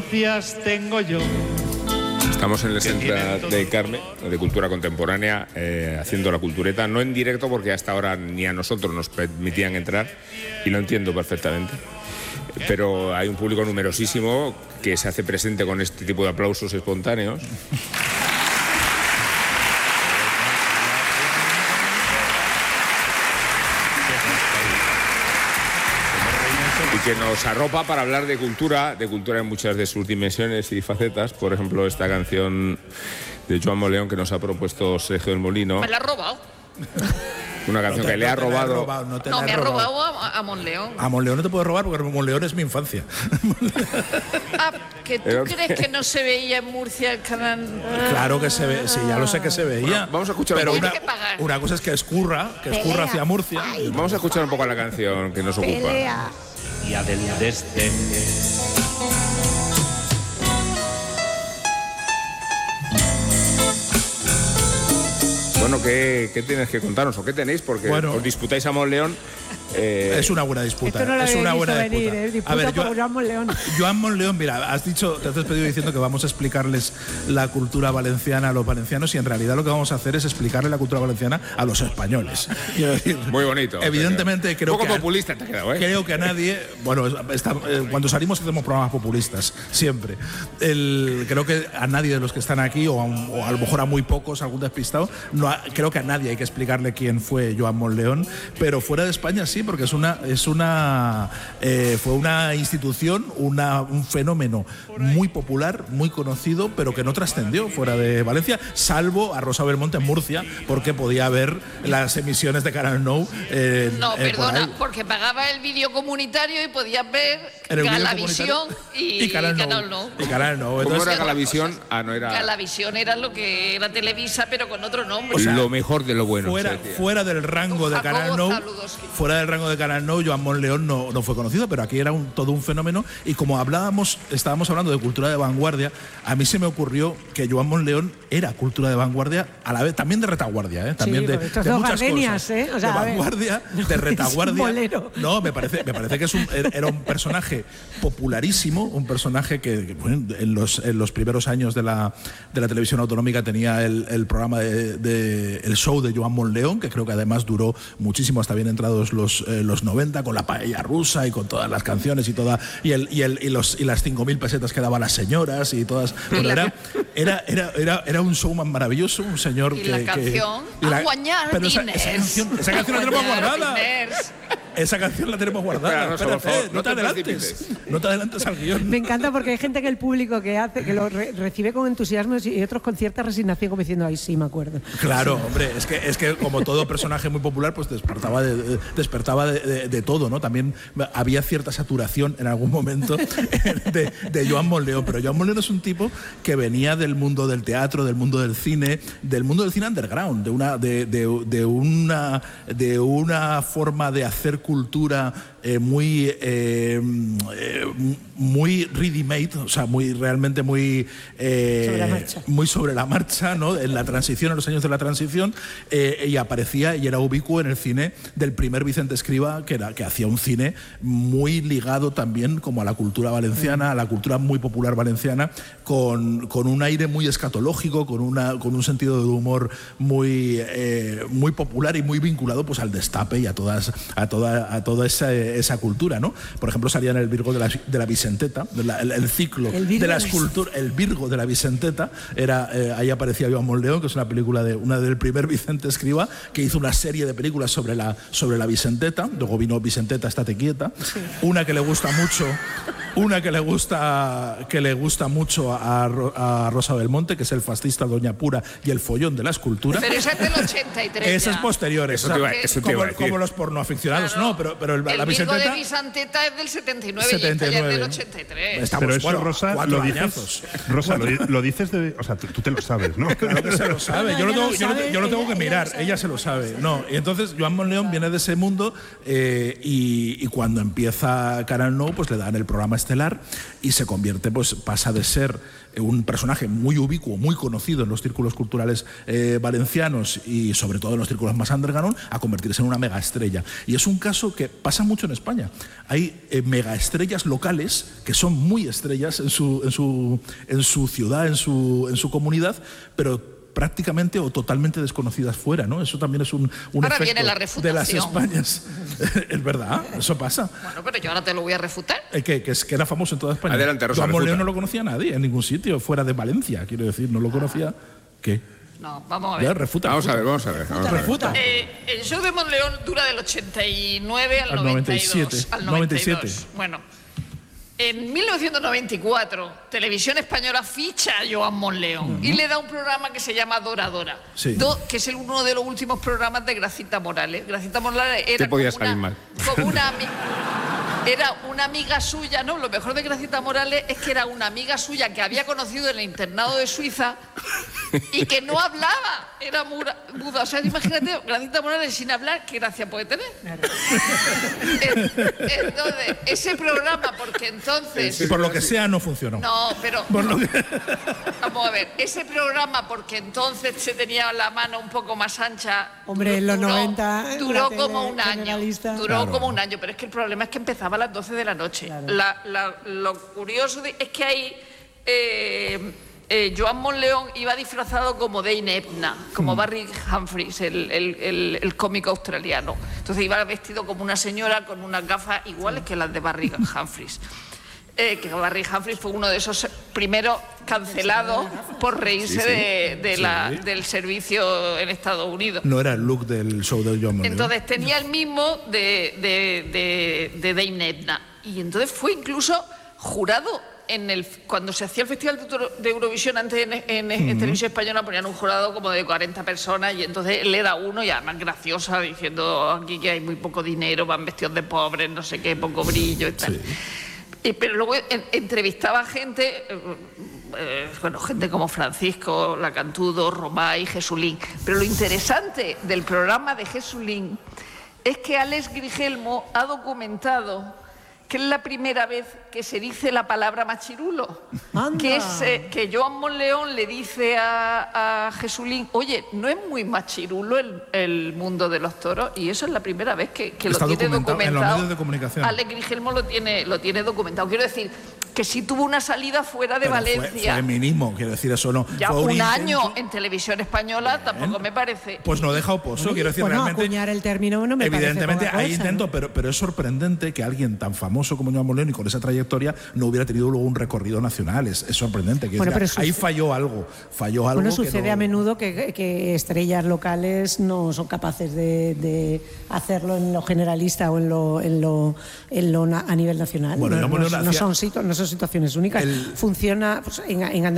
noticias tengo yo. Estamos en el Centro de Carme, de Cultura Contemporánea, haciendo la cultureta, no en directo porque hasta ahora ni a nosotros nos permitían entrar, y lo entiendo perfectamente. Pero hay un público numerosísimo que se hace presente con este tipo de aplausos espontáneos. Y que nos arropa para hablar de cultura en muchas de sus dimensiones y facetas. Por ejemplo, esta canción de Joan Monleón que nos ha propuesto Sergio del Molino. Me la ha robado. Una canción que le ha robado. No, me ha robado a Monleón. A Monleón no te puedo robar porque Monleón es mi infancia. Ah, que tú crees que no se veía en Murcia el canal. Claro que se ve, sí, ya lo sé que se veía. Bueno, vamos a escuchar pero un poco. una cosa es que escurra hacia Murcia. Vamos a escuchar un poco la canción que nos ocupa. Y a del desdén. Bueno, ¿qué tienes que contarnos o qué tenéis? Porque os disputáis a Monleón. Es una buena disputa. Esto no lo es una buena venir, disputa. A ver, Joan Monleón. Joan Monleón, mira, te has despedido diciendo que vamos a explicarles la cultura valenciana a los valencianos y en realidad lo que vamos a hacer es explicarle la cultura valenciana a los españoles. Muy bonito. Evidentemente creo un poco populista te ha quedado, ¿eh? Creo que a nadie, bueno, cuando salimos hacemos programas populistas, siempre. Creo que a nadie de los que están aquí, o a lo mejor a muy pocos, algún despistado, creo que a nadie hay que explicarle quién fue Joan Monleón, pero fuera de España sí, porque fue una institución, un fenómeno muy popular, muy conocido, pero que no trascendió fuera de Valencia, salvo a Rosa Belmonte en Murcia, porque podía ver las emisiones de Canal Nou. No, perdona, porque pagaba el vídeo comunitario y podías ver Galavisión y Canal Nou. Y Canal Nou. ¿Cómo era Galavisión? No era. Galavisión era lo que era Televisa, pero con otro nombre. O sea, lo mejor de lo bueno. Fuera del rango de Canal Nou. Fuera del rango de Canal Nou, Joan Monleón no fue conocido, pero aquí era todo un fenómeno. Y como estábamos hablando de cultura de vanguardia, a mí se me ocurrió que Joan Monleón era cultura de vanguardia, a la vez también de retaguardia, también de muchas cosas. O sea, de vanguardia, de retaguardia. No, me parece que era un personaje popularísimo, un personaje que en los primeros años de la televisión autonómica tenía el programa el show de Joan Monleón, que creo que además duró muchísimo hasta bien entrados los 90, con la paella rusa y con todas las canciones y las 5.000 pesetas que daban las señoras y todas. Bueno, era un showman maravilloso, un señor y la canción pero esa canción la tenemos guardada. Esa canción la tenemos guardada. Espérate, no te adelantes al guión. Me encanta porque hay gente que el público que lo recibe con entusiasmo y otros con cierta resignación, como diciendo, ay, sí, me acuerdo. Claro, hombre, es que como todo personaje muy popular, pues despertaba de todo, ¿no? También había cierta saturación en algún momento de Joan Monleón, pero Joan Monleón es un tipo que venía del mundo del teatro, del mundo del cine underground, de una forma de hacer cultura muy ready-made, o sea, realmente muy sobre la marcha, ¿no? En la transición, en los años de la transición, y aparecía y era ubicuo en el cine del primer Vicente Escriba, que hacía un cine muy ligado también como a la cultura valenciana, a la cultura muy popular valenciana, con un aire muy escatológico, con un sentido de humor muy popular y muy vinculado pues al destape y a toda esa cultura, ¿no? Por ejemplo, salía en el Virgo de la Vicenteta, el ciclo de la escultura, el Virgo de la Vicenteta, ahí aparecía Joan Monleón, que es una película del primer Vicente Escriba, que hizo una serie de películas sobre la Vicenteta. Luego vino Vicenteta, estate quieta. Sí. Una que le gusta mucho a Rosa Belmonte, que es El fascista Doña Pura y El follón de la escultura. Pero esa es del 83. Esa es posterior. Como los pornoaficionados, claro. No, pero la Vicenteta. El Virgo de Vicenteta es del 79 y esta ya es del 83. Pero eso, Rosa, lo dices o sea, tú te lo sabes, ¿no? Claro que se lo sabe. Yo lo tengo que mirar. Ella se lo sabe. No, y entonces Joan Monleón viene de ese mundo y cuando empieza Canal Nou, pues le dan el programa estelar y se convierte, pues pasa de ser un personaje muy ubicuo, muy conocido en los círculos culturales valencianos y sobre todo en los círculos más underground, a convertirse en una megaestrella. Y es un caso que pasa mucho en España. Hay megaestrellas locales que son muy estrellas en su ciudad, en su comunidad, pero prácticamente o totalmente desconocidas fuera, ¿no? Eso también es un ahora efecto viene la de las refutación. Españas. Es verdad, eso pasa. Bueno, pero yo ahora te lo voy a refutar. Que era famoso en toda España. Adelante, Rosa, Joan Monleón refuta. no lo conocía nadie en ningún sitio, fuera de Valencia, quiero decir, no lo conocía. ¿Qué? No, vamos a ver. Ya, refuta. Vamos a ver. Refuta. El show de Monleón dura del 89 al 97. 92. Al 92. Bueno, en 1994, Televisión Española ficha a Joan Monleón y le da un programa que se llama Dora Dora, Sí. que es uno de los últimos programas de Gracita Morales. Gracita Morales era Te podía como salir mal. era una amiga suya, ¿no? Lo mejor de Gracita Morales es que era una amiga suya que había conocido en el internado de Suiza y que no hablaba, era muda. O sea, imagínate, Gracita Morales sin hablar, ¿qué gracia puede tener? Entonces, ese programa, porque entonces... Y por lo que sea, no funcionó. No, pero... Vamos a ver, ese programa, porque entonces se tenía la mano un poco más ancha... Hombre, en los 90... Duró la como tele un año. generalista. Duró como un año, pero es que el problema es que empezaba a las 12 de la noche. Claro. Lo curioso es que ahí Joan Monleón iba disfrazado como Dane Edna, como Barry Humphries, el cómico australiano. Entonces iba vestido como una señora con unas gafas iguales que las de Barry Humphries. Que Barry Humphries fue uno de esos primeros cancelados por reírse del servicio en Estados Unidos. No era el look del show de Joan Monleón. Entonces tenía el mismo de Dane Edna. Y entonces fue incluso jurado cuando se hacía el Festival de Eurovisión antes en Televisión Española, ponían un jurado como de 40 personas y entonces él era uno y además graciosa, diciendo aquí que hay muy poco dinero, van vestidos de pobres, no sé qué, poco brillo y tal. Sí. Pero luego entrevistaba gente, gente como Francisco Lacantudo, Romay, Jesulín. Pero lo interesante del programa de Jesulín es que Alex Grigelmo ha documentado que es la primera vez que se dice la palabra machirulo. Que es que Joan Monleón le dice a Jesulín, oye, ¿no es muy machirulo el mundo de los toros? Y eso es la primera vez que lo tiene documentado. En los medios de comunicación. Alex Grigelmo lo tiene documentado. Quiero decir que sí tuvo una salida fuera de Valencia. Fue mínimo, quiero decir, eso no. Ya fue un año en Televisión Española tampoco me parece. Pues no deja oposo, quiero decir, Bueno, realmente. acuñar el término no me evidentemente parece poca hay cosa, intento, ¿no? pero es sorprendente que alguien tan famoso como Joan Monleón y con esa trayectoria no hubiera tenido luego un recorrido nacional. Es sorprendente. Bueno, pero ahí falló algo. Bueno, sucede a menudo que estrellas locales no son capaces de hacerlo en lo generalista o en lo a nivel nacional. Bueno, no son situaciones únicas. Funciona pues, en Andalucía.